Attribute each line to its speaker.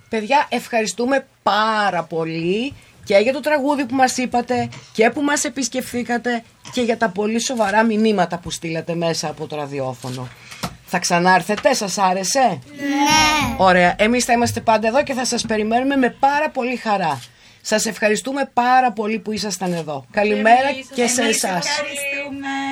Speaker 1: Παιδιά, ευχαριστούμε πάρα πολύ και για το τραγούδι που μας είπατε και που μας επισκεφθήκατε και για τα πολύ σοβαρά μηνύματα που στείλατε μέσα από το ραδιόφωνο. Θα ξανάρθετε, σας άρεσε?
Speaker 2: Ναι.
Speaker 1: Ωραία, εμείς θα είμαστε πάντα εδώ και θα σας περιμένουμε με πάρα πολύ χαρά. Σας ευχαριστούμε πάρα πολύ που ήσασταν εδώ. Καλημέρα και σε εσάς.
Speaker 3: Ευχαριστούμε.